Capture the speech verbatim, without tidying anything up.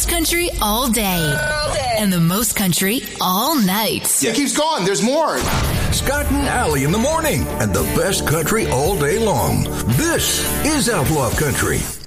country all day. All day. And the most country all night. Yeah, it keeps going. There's more. Scott and Allie in the morning and the best country all day long. This is Outlaw Country.